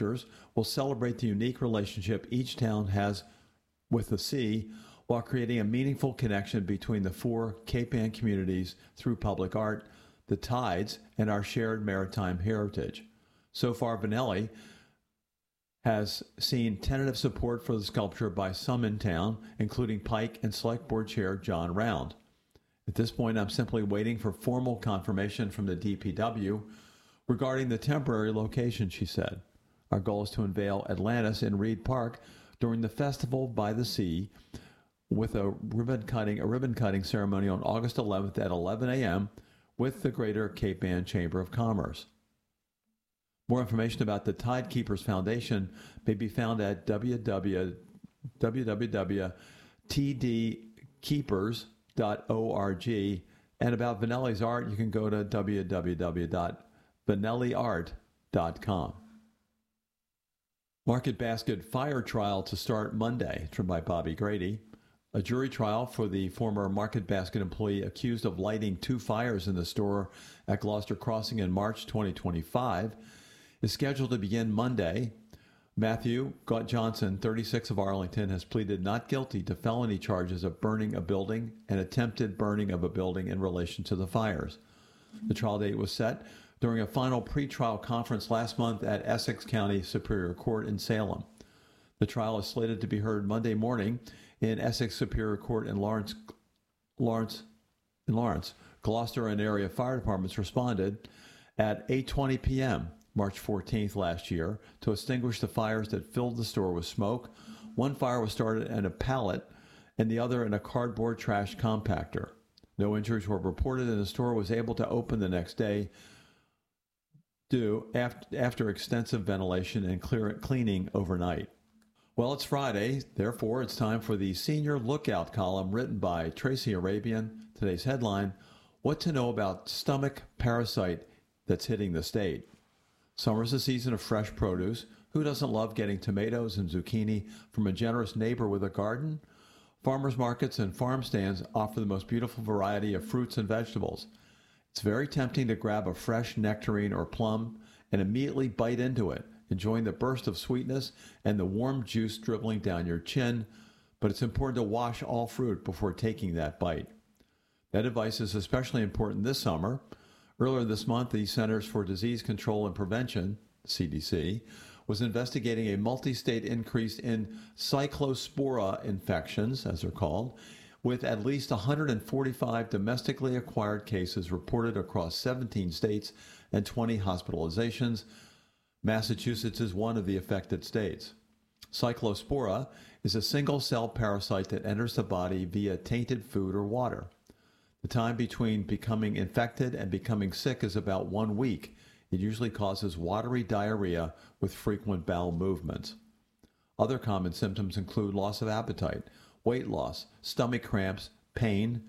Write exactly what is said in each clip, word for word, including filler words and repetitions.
sculptures will celebrate the unique relationship each town has with the sea while creating a meaningful connection between the four Cape Ann communities through public art, the tides, and our shared maritime heritage. So far, Vanelli has seen tentative support for the sculpture by some in town, including Pike and Select Board Chair John Round. At this point, I'm simply waiting for formal confirmation from the D P W regarding the temporary location, she said. Our goal is to unveil Atlantis in Reed Park during the Festival by the Sea with a ribbon cutting, a ribbon cutting ceremony on August eleventh at eleven a.m. with the Greater Cape Ann Chamber of Commerce. More information about the Tidekeepers Foundation may be found at w w w dot t d keepers dot org, and about Vanelli's art, you can go to w w w dot vanelli art dot com. Market Basket fire trial to start Monday, written by Bobby Grady. A jury trial for the former Market Basket employee accused of lighting two fires in the store at Gloucester Crossing in March twenty twenty-five is scheduled to begin Monday. Matthew Johnson, thirty-six, of Arlington, has pleaded not guilty to felony charges of burning a building and attempted burning of a building in relation to the fires. The trial date was set during a final pretrial conference last month at Essex County Superior Court in Salem. The trial is slated to be heard Monday morning in Essex Superior Court in Lawrence. Lawrence, in Lawrence. Gloucester and area fire departments responded at eight twenty p.m. March fourteenth last year to extinguish the fires that filled the store with smoke. One fire was started in a pallet and the other in a cardboard trash compactor. No injuries were reported, and the store was able to open the next day due after, after extensive ventilation and clear, cleaning overnight. Well, it's Friday, therefore it's time for the Senior Lookout column written by Tracy Arabian. Today's headline, What to Know About Stomach Parasite That's Hitting the State. Summer's the season of fresh produce. Who doesn't love getting tomatoes and zucchini from a generous neighbor with a garden? Farmers markets and farm stands offer the most beautiful variety of fruits and vegetables. It's very tempting to grab a fresh nectarine or plum and immediately bite into it, enjoying the burst of sweetness and the warm juice dribbling down your chin, but it's important to wash all fruit before taking that bite. That advice is especially important this summer. Earlier this month, the Centers for Disease Control and Prevention, C D C, was investigating a multi-state increase in cyclospora infections, as they're called, with at least one hundred forty-five domestically acquired cases reported across seventeen states and twenty hospitalizations. Massachusetts is one of the affected states. Cyclospora is a single-cell parasite that enters the body via tainted food or water. The time between becoming infected and becoming sick is about one week. It usually causes watery diarrhea with frequent bowel movements. Other common symptoms include loss of appetite, weight loss, stomach cramps, pain,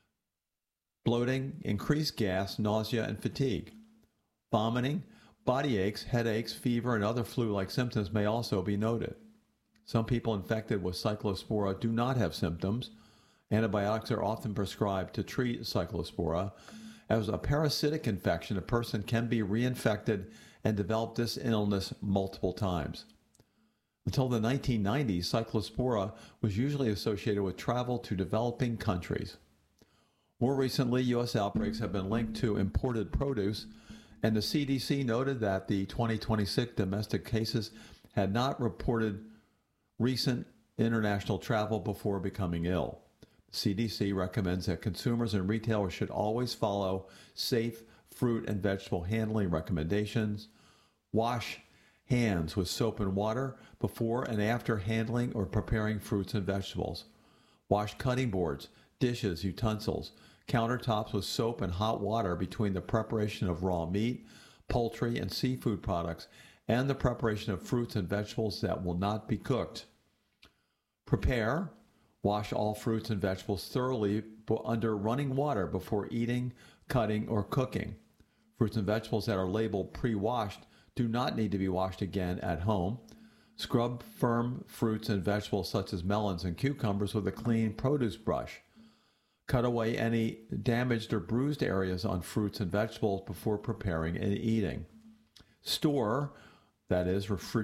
bloating, increased gas, nausea, and fatigue. Vomiting, body aches, headaches, fever, and other flu-like symptoms may also be noted. Some people infected with cyclospora do not have symptoms. Antibiotics are often prescribed to treat cyclospora. As a parasitic infection, a person can be reinfected and develop this illness multiple times. Until the nineteen nineties, cyclospora was usually associated with travel to developing countries. More recently, U S outbreaks have been linked to imported produce, and the C D C noted that the twenty twenty-six domestic cases had not reported recent international travel before becoming ill. C D C recommends that consumers and retailers should always follow safe fruit and vegetable handling recommendations. Wash hands with soap and water before and after handling or preparing fruits and vegetables. Wash cutting boards, dishes, utensils, countertops with soap and hot water between the preparation of raw meat, poultry, and seafood products and the preparation of fruits and vegetables that will not be cooked. Prepare. Wash all fruits and vegetables thoroughly under running water before eating, cutting, or cooking. Fruits and vegetables that are labeled pre-washed do not need to be washed again at home. Scrub firm fruits and vegetables such as melons and cucumbers with a clean produce brush. Cut away any damaged or bruised areas on fruits and vegetables before preparing and eating. Store, that is, refrigerate